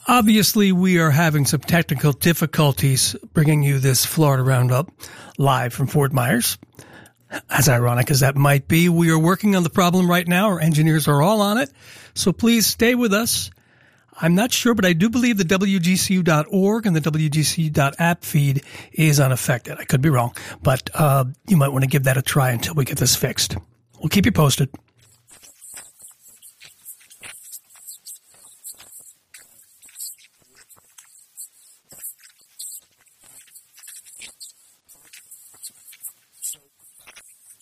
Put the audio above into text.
Obviously, we are having some technical difficulties bringing you this Florida Roundup live from Fort Myers. As ironic as that might be, we are working on the problem right now. Our engineers are all on it. So please stay with us. I'm not sure, but I do believe the WGCU.org and the WGCU.app feed is unaffected. I could be wrong, but you might want to give that a try until we get this fixed. We'll keep you posted.